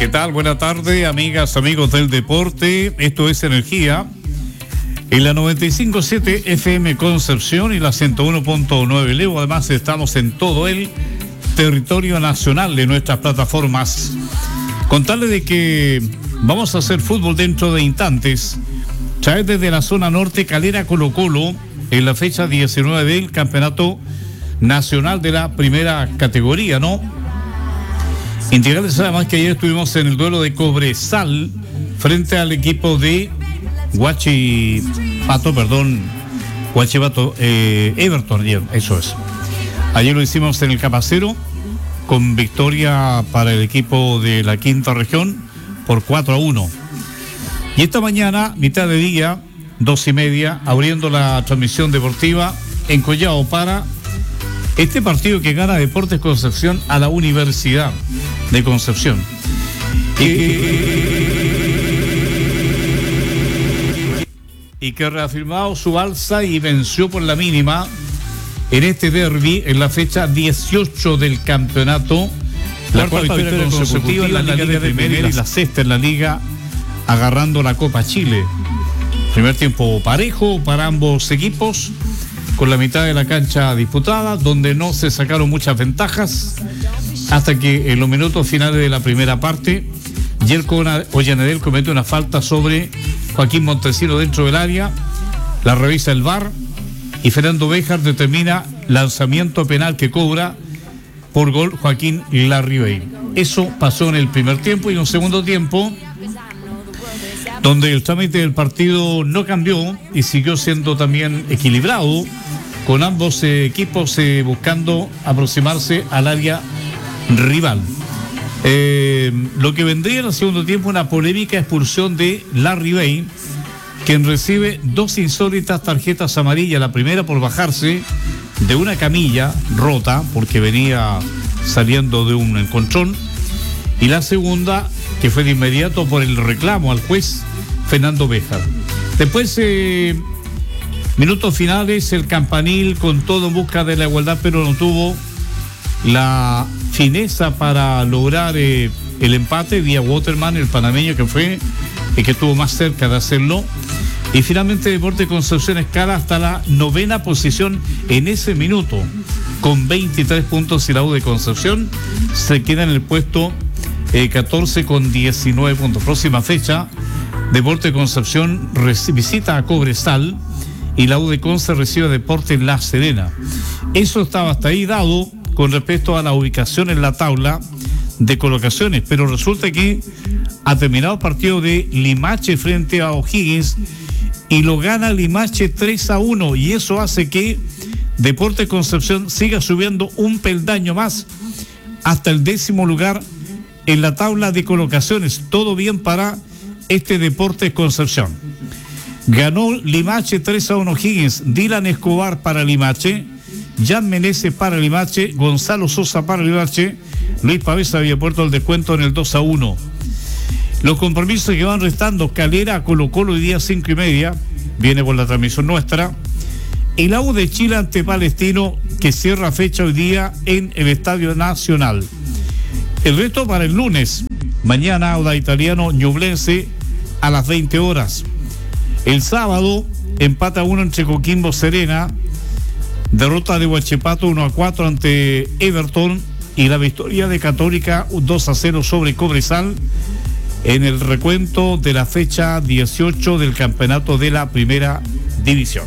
¿Qué tal? Buenas tardes, amigas, amigos del deporte. Esto es Energía en la 95.7 FM Concepción y la 101.9 Leo. Además, estamos en todo el territorio nacional de nuestras plataformas. Contarles de que vamos a hacer fútbol dentro de instantes. Trae desde la zona norte Calera Colo-Colo en la fecha 19 del Campeonato Nacional de la Primera Categoría, ¿no? Integrales además que ayer estuvimos en el duelo de Cobresal frente al equipo de Huachipato, Everton, ayer, eso es. Ayer lo hicimos en el Capacero con victoria para el equipo de la quinta región por 4-1. Y esta mañana, mitad de día, 2:30, abriendo la transmisión deportiva en Collao para este partido que gana Deportes Concepción a la Universidad de Concepción. Y que ha reafirmado su alza y venció por la mínima en este derbi en la fecha 18 del campeonato. La cuarta victoria consecutiva en la Liga de Primera y la sexta en la Liga, agarrando la Copa Chile. Primer tiempo parejo para ambos equipos, con la mitad de la cancha disputada, donde no se sacaron muchas ventajas, hasta que en los minutos finales de la primera parte, Yerko Ollanedel comete una falta sobre Joaquín Montesino dentro del área, la revisa el VAR, y Fernando Béjar determina lanzamiento penal que cobra por gol Joaquín Larribey. Eso pasó en el primer tiempo, y en un segundo tiempo, donde el trámite del partido no cambió y siguió siendo también equilibrado, con ambos equipos buscando aproximarse al área rival. Lo que vendría en el segundo tiempo, una polémica expulsión de Larribey, quien recibe dos insólitas tarjetas amarillas. La primera por bajarse de una camilla rota porque venía saliendo de un encontrón, y la segunda que fue de inmediato por el reclamo al juez Fernando Béjar. Después, minutos finales, el Campanil con todo en busca de la igualdad, pero no tuvo la fineza para lograr el empate vía Waterman, el panameño, que fue el que estuvo más cerca de hacerlo. Y finalmente Deportes Concepción escala hasta la 9ª posición en ese minuto, con 23 puntos, y la U de Concepción se queda en el puesto 14 con 19 puntos. Próxima fecha, Deportes Concepción visita a Cobresal y la U de Conce recibe a Deportes La Serena. Eso estaba hasta ahí dado con respecto a la ubicación en la tabla de colocaciones, pero resulta que ha terminado el partido de Limache frente a O'Higgins y lo gana Limache 3-1, y eso hace que Deportes Concepción siga subiendo un peldaño más hasta el 10º lugar en la tabla de colocaciones. Todo bien para este Deportes Concepción. Ganó Limache 3-1 Higgins, Dylan Escobar para Limache, Jan Meneses para Limache, Gonzalo Sosa para Limache, Luis Pavesa había puesto el descuento en el 2-1. Los compromisos que van restando: Calera, Colo-Colo, hoy día 5:30, viene por la transmisión nuestra, y la U de Chile ante Palestino, que cierra fecha hoy día en el Estadio Nacional. El resto para el lunes: mañana Auda Italiano Ñublense a las 20 horas. El sábado, empate a 1 entre Coquimbo Serena, derrota de Huachipato 1-4 ante Everton, y la victoria de Católica 2-0 sobre Cobresal en el recuento de la fecha 18 del campeonato de la Primera División.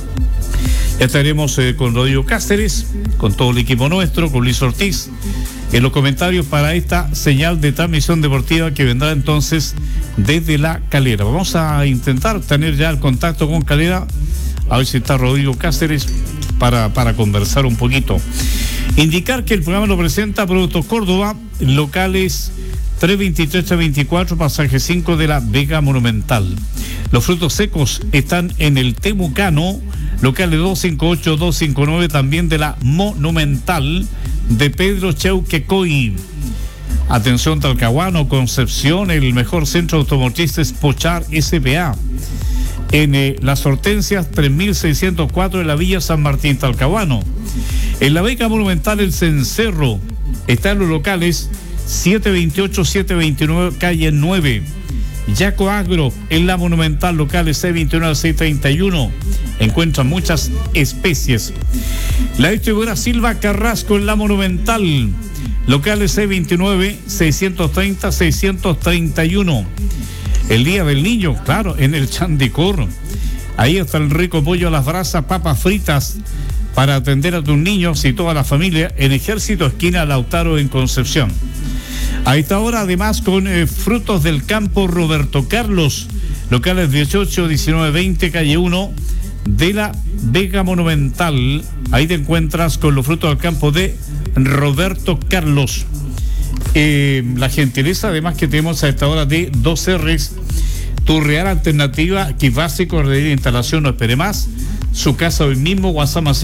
Ya estaremos con Rodrigo Cáceres, con todo el equipo nuestro, con Luis Ortiz, en los comentarios para esta señal de transmisión deportiva que vendrá entonces desde la Calera. Vamos a intentar tener ya el contacto con Calera, a ver si está Rodrigo Cáceres para conversar un poquito. Indicar que el programa lo presenta Productos Córdoba, locales 323-324, pasaje 5 de la Vega Monumental. Los frutos secos están en el Temucano, locales 258-259, también de la Monumental de Pedro Cheuquecoy. Atención Talcahuano, Concepción, el mejor centro automotriz es Pochar S.p.A. En Las Hortensias 3604 en la Villa San Martín Talcahuano. En la Vega Monumental el Cencerro está en los locales 728, 729, calle 9. Yaco Agro, en la Monumental, locales 629 al 631. Encuentran muchas especies. La distribuidora Silva Carrasco, en la Monumental, locales 629, 630, 631. El Día del Niño, claro, en el Chandicor. Ahí está el rico pollo a las brasas, papas fritas, para atender a tus niños y toda la familia, en Ejército, esquina Lautaro, en Concepción. A esta hora, además, con frutos del campo Roberto Carlos, locales 18, 19, 20, calle 1 de la Vega Monumental. Ahí te encuentras con los frutos del campo de Roberto Carlos. La gentileza, además, que tenemos a esta hora de 2Rs, tu real alternativa, kit básico de instalación, no espere más. Su casa hoy mismo, WhatsApp más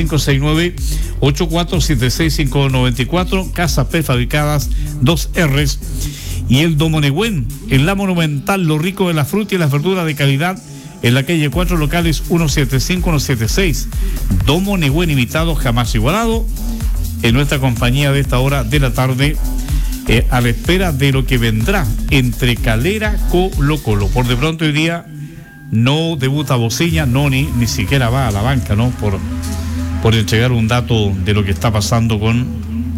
569-8476-594, casas prefabricadas, 2Rs. Y el Domonegüen, en la Monumental, lo rico de la fruta y las verduras de calidad, en la calle 4, locales 175, 176. Domonegüen, imitado, jamás igualado, en nuestra compañía de esta hora de la tarde, a la espera de lo que vendrá entre Calera, Colo Colo. Por de pronto hoy día no debuta Bociña, no ni siquiera va a la banca, ¿no? Por entregar un dato de lo que está pasando con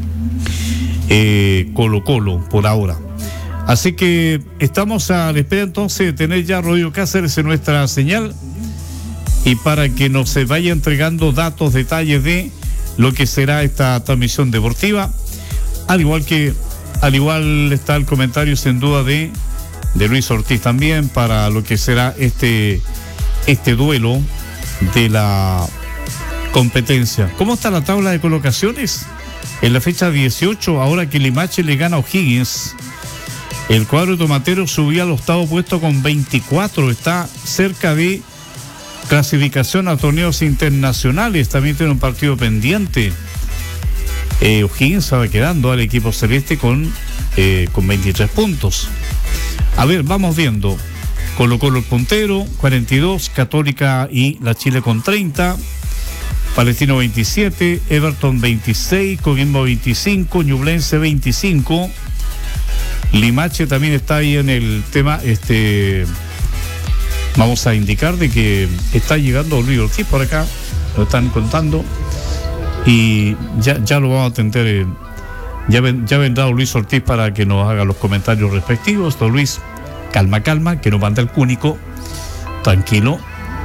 Colo Colo por ahora. Así que estamos a la espera entonces de tener ya a Rodrigo Cáceres en nuestra señal, y para que nos se vaya entregando datos, detalles de lo que será esta transmisión deportiva, al igual está el comentario sin duda de Luis Ortiz también para lo que será este duelo de la competencia. ¿Cómo está la tabla de colocaciones? En la fecha 18, ahora que Limache le gana a O'Higgins, el cuadro tomatero subía al octavo puesto con 24, está cerca de clasificación a torneos internacionales, también tiene un partido pendiente. O'Higgins va quedando al equipo celeste con 23 puntos. A ver, vamos viendo. Colo Colo el puntero, 42, Católica y la Chile con 30, Palestino 27, Everton 26, Coquimbo 25, Ñublense 25. Limache también está ahí en el tema, vamos a indicar de que está llegando Luis Ortiz por acá, lo están contando, y ya lo vamos a atender. Ya vendrá Luis Ortiz para que nos haga los comentarios respectivos. Don Luis, calma, que nos manda el cúnico, tranquilo.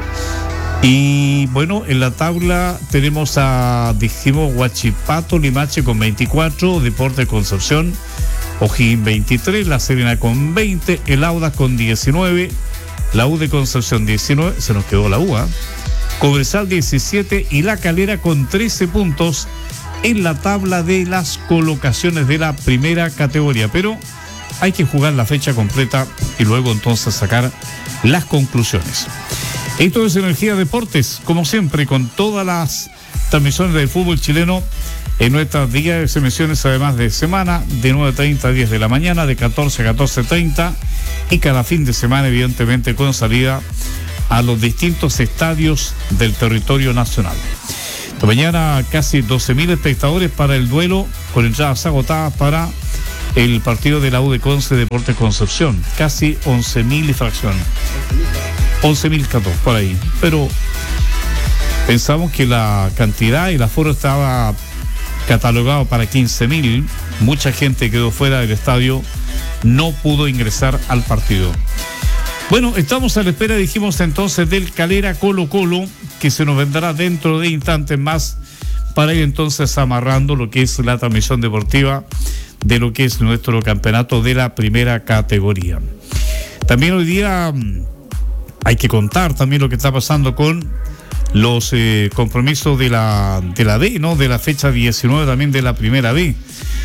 Y bueno, en la tabla tenemos dijimos Huachipato, Limache con 24, Deportes Concepción, O'Higgins 23, La Serena con 20, el Audax con 19, la U de Concepción 19, se nos quedó la U, Cobresal 17 y La Calera con 13 puntos en la tabla de las colocaciones de la primera categoría, pero hay que jugar la fecha completa y luego entonces sacar las conclusiones. Esto es Energía Deportes, como siempre, con todas las transmisiones del fútbol chileno en nuestras días de emisiones, además de semana, de 9:30 a 10 de la mañana, de 14 a 14:30, y cada fin de semana, evidentemente, con salida a los distintos estadios del territorio nacional. Esta mañana casi 12.000 espectadores para el duelo, con entradas agotadas para el partido de la U de Conce, Deportes Concepción. Casi 11.000 y fracción. 11.014 por ahí. Pero pensamos que la cantidad y el aforo estaba catalogado para 15.000. Mucha gente quedó fuera del estadio, no pudo ingresar al partido. Bueno, estamos a la espera, dijimos entonces, del Calera Colo Colo, que se nos vendrá dentro de instantes más, para ir entonces amarrando lo que es la transmisión deportiva de lo que es nuestro campeonato de la primera categoría. También hoy día hay que contar también lo que está pasando con los compromisos de la B, ¿no? De la fecha 19 también de la primera B.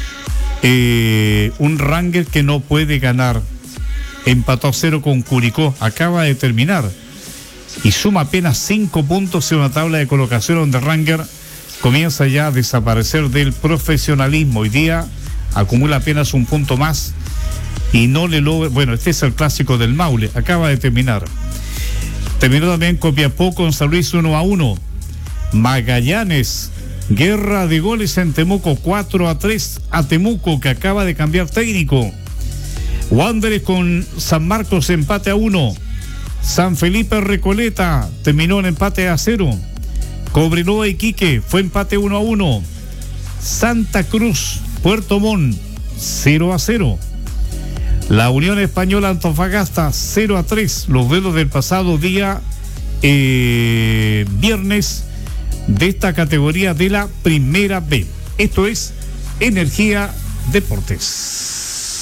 Un Ranger que no puede ganar, empató a 0 con Curicó, acaba de terminar y suma apenas 5 puntos en una tabla de colocación donde Ranger comienza ya a desaparecer del profesionalismo. Hoy día acumula apenas un punto más y no le logra. Bueno, este es el clásico del Maule, acaba de terminar. Terminó también Copiapó con San Luis 1-1. Magallanes Guerra de goles en Temuco, 4-3 a Temuco, que acaba de cambiar técnico. Wanderers con San Marcos, empate a 1. San Felipe Recoleta terminó en empate a 0. Cobreloa Iquique fue empate 1-1. Santa Cruz Puerto Montt 0-0. La Unión Española Antofagasta 0-3. Los duelos del pasado día viernes de esta categoría de la Primera B. Esto es Energía Deportes.